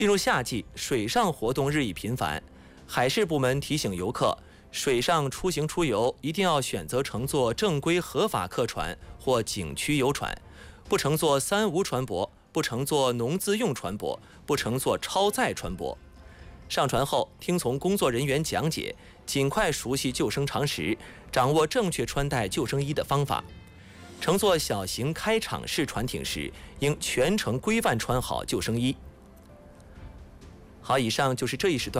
进入夏季，水上活动日益频繁，海事部门提醒游客，水上出行出游一定要选择乘坐正规合法客船或景区游船，不乘坐3无船舶，不乘坐农自用船舶，不乘坐超载船舶。上船后，听从工作人员讲解，尽快熟悉救生常识，掌握正确穿戴救生衣的方法。乘坐小型开场式船艇时，应全程规范穿好救生衣。好，以上就是这一时段